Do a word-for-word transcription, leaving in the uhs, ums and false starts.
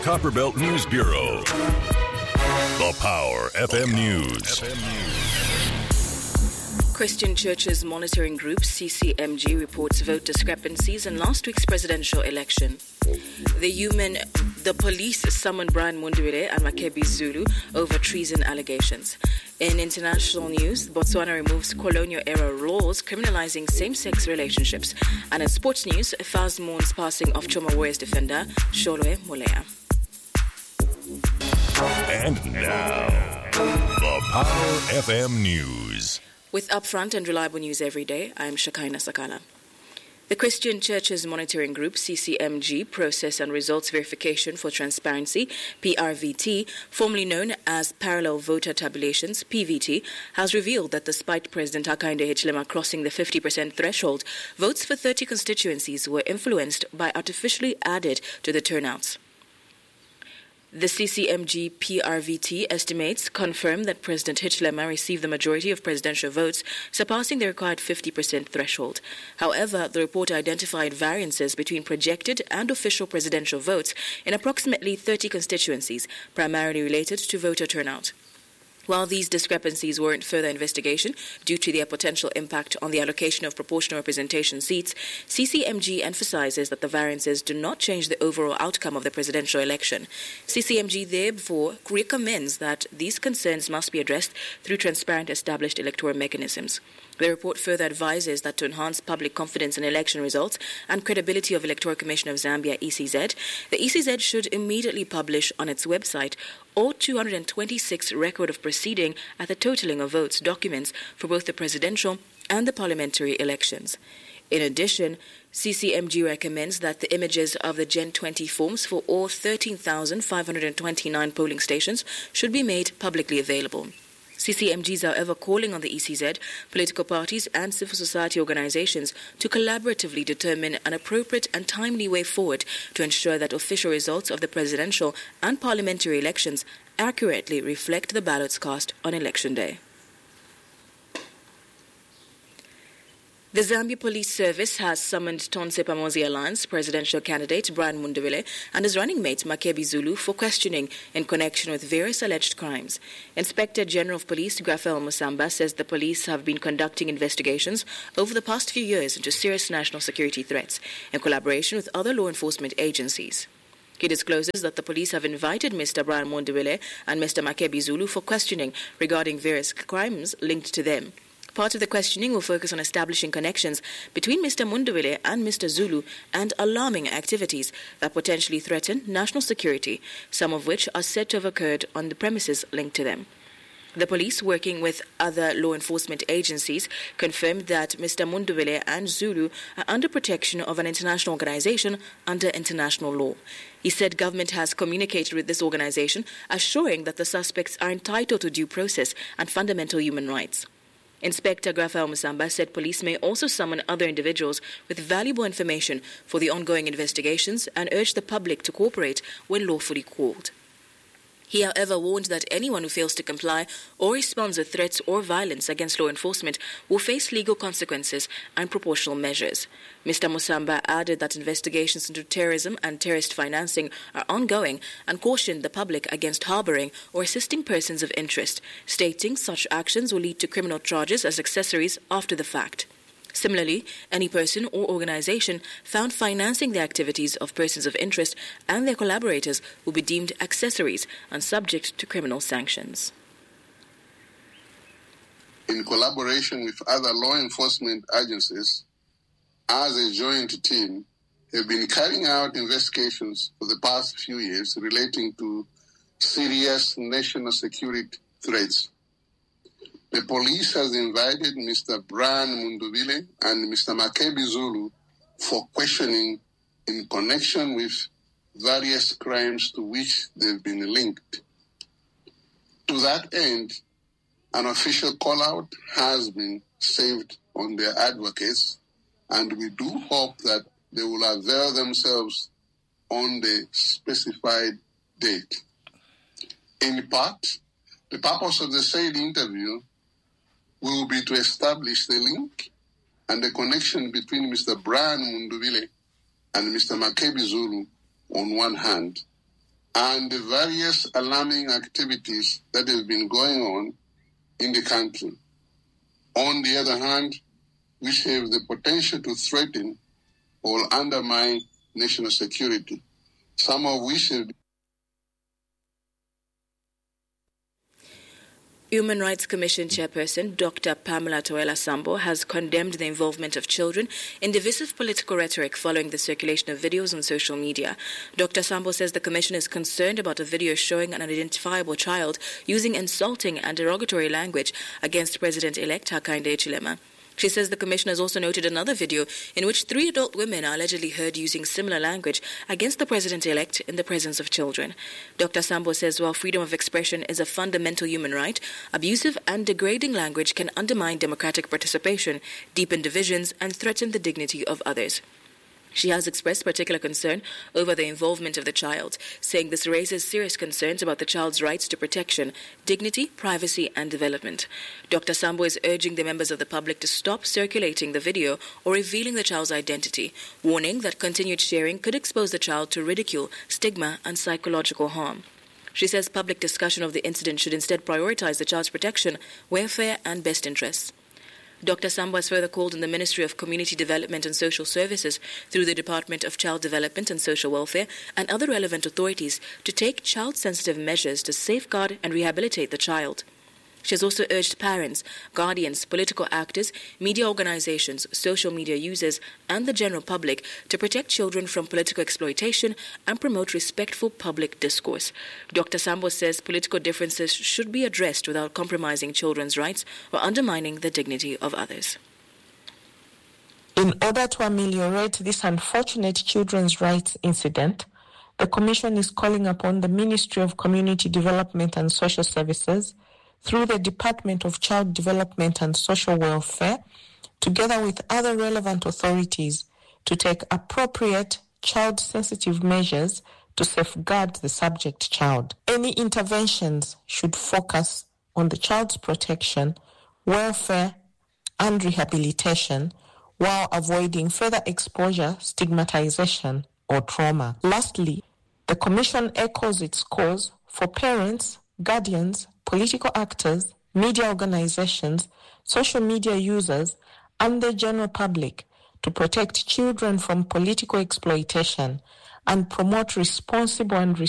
Copperbelt News Bureau. The Power F M News. Christian Churches Monitoring Group, C C M G, reports vote discrepancies in last week's presidential election. The human, the police summoned Brian Mundubile and Makebi Zulu over treason allegations. In international news, Botswana removes colonial-era laws criminalizing same-sex relationships. And in sports news, Faz mourns passing of Choma Warriors defender Sholwe Molea. And now, the Power F M News. With upfront and reliable news every day, I am Shakaina Sakala. The Christian Churches Monitoring Group, C C M G, Process and Results Verification for Transparency, P R V T, formerly known as Parallel Voter Tabulations, P V T, has revealed that despite President Hakainde Hichilema crossing the fifty percent threshold, votes for thirty constituencies were influenced by artificially added to the turnouts. The C C M G P R V T estimates confirm that President Hichilema received the majority of presidential votes, surpassing the required fifty percent threshold. However, the report identified variances between projected and official presidential votes in approximately thirty constituencies, primarily related to voter turnout. While these discrepancies warrant further investigation due to their potential impact on the allocation of proportional representation seats, C C M G emphasizes that the variances do not change the overall outcome of the presidential election. C C M G therefore recommends that these concerns must be addressed through transparent established electoral mechanisms. The report further advises that to enhance public confidence in election results and credibility of Electoral Commission of Zambia, E C Z, the E C Z should immediately publish on its website all two hundred twenty-six record of proceeding at the totaling of votes documents for both the presidential and the parliamentary elections. In addition, C C M G recommends that the images of the Gen twenty forms for all thirteen thousand five hundred twenty-nine polling stations should be made publicly available. C C M G is, however, calling on the E C Z, political parties and civil society organizations to collaboratively determine an appropriate and timely way forward to ensure that official results of the presidential and parliamentary elections accurately reflect the ballots cast on election day. The Zambia Police Service has summoned Tonse Pamozi Alliance presidential candidate Brian Mundubile and his running mate Makebi Zulu for questioning in connection with various alleged crimes. Inspector General of Police Grafael Musamba says the police have been conducting investigations over the past few years into serious national security threats in collaboration with other law enforcement agencies. He discloses that the police have invited Mister Brian Mundubile and Mister Makebi Zulu for questioning regarding various crimes linked to them. Part of the questioning will focus on establishing connections between Mister Mundubile and Mister Zulu and alarming activities that potentially threaten national security, some of which are said to have occurred on the premises linked to them. The police, working with other law enforcement agencies, confirmed that Mister Mundubile and Zulu are under protection of an international organization under international law. He said government has communicated with this organization, assuring that the suspects are entitled to due process and fundamental human rights. Inspector Grafael Musamba said police may also summon other individuals with valuable information for the ongoing investigations and urged the public to cooperate when lawfully called. He, however, warned that anyone who fails to comply or responds with threats or violence against law enforcement will face legal consequences and proportional measures. Mister Musamba added that investigations into terrorism and terrorist financing are ongoing and cautioned the public against harboring or assisting persons of interest, stating such actions will lead to criminal charges as accessories after the fact. Similarly, any person or organization found financing the activities of persons of interest and their collaborators will be deemed accessories and subject to criminal sanctions. In collaboration with other law enforcement agencies, as a joint team, have been carrying out investigations for the past few years relating to serious national security threats. The police has invited Mister Brian Mundubile and Mister Makebi Zulu for questioning in connection with various crimes to which they've been linked. To that end, an official call-out has been saved on their advocates, and we do hope that they will avail themselves on the specified date. In part, the purpose of the said interview will be to establish the link and the connection between Mister Brian Mundubile and Mister Makebi Zulu on one hand, and the various alarming activities that have been going on in the country. On the other hand, which have the potential to threaten or undermine national security, some of which have been Human Rights Commission Chairperson Doctor Pamela Toela Sambo has condemned the involvement of children in divisive political rhetoric following the circulation of videos on social media. Doctor Sambo says the Commission is concerned about a video showing an unidentifiable child using insulting and derogatory language against President-elect Hakainde Hichilema. She says the Commission has also noted another video in which three adult women are allegedly heard using similar language against the President-elect in the presence of children. Doctor Sambo says while freedom of expression is a fundamental human right, abusive and degrading language can undermine democratic participation, deepen divisions, and threaten the dignity of others. She has expressed particular concern over the involvement of the child, saying this raises serious concerns about the child's rights to protection, dignity, privacy, and development. Doctor Sambo is urging the members of the public to stop circulating the video or revealing the child's identity, warning that continued sharing could expose the child to ridicule, stigma, and psychological harm. She says public discussion of the incident should instead prioritize the child's protection, welfare, and best interests. Doctor Sambo has further called on the Ministry of Community Development and Social Services through the Department of Child Development and Social Welfare and other relevant authorities to take child-sensitive measures to safeguard and rehabilitate the child. She has also urged parents, guardians, political actors, media organizations, social media users, and the general public to protect children from political exploitation and promote respectful public discourse. Doctor Sambo says political differences should be addressed without compromising children's rights or undermining the dignity of others. In order to ameliorate this unfortunate children's rights incident, the Commission is calling upon the Ministry of Community Development and Social Services through the Department of Child Development and Social Welfare, together with other relevant authorities, to take appropriate child-sensitive measures to safeguard the subject child. Any interventions should focus on the child's protection, welfare, and rehabilitation, while avoiding further exposure, stigmatization, or trauma. Lastly, the Commission echoes its calls for parents, guardians, political actors, media organizations, social media users, and the general public to protect children from political exploitation and promote responsible and